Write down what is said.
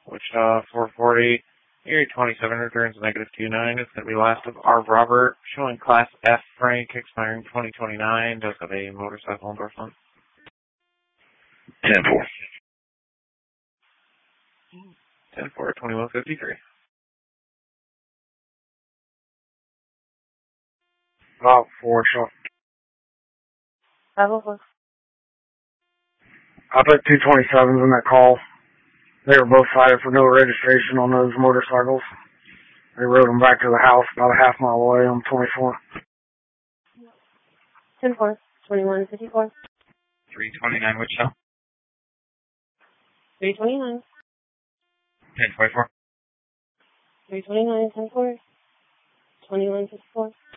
Wichita 440. Erie 27 returns -29. It's going to be last of R. Robert, showing Class F Frank, expiring 2029. Does have a motorcycle endorsement. 10-4. 10-4, 2153. About 4 shot. 504. I put 227s in that call. They were both cited for no registration on those motorcycles. They rode them back to the house about a half mile away on 24. 10-4, 2154. 329 Wichita. 329. 10-24. 329, 10-4. 2154.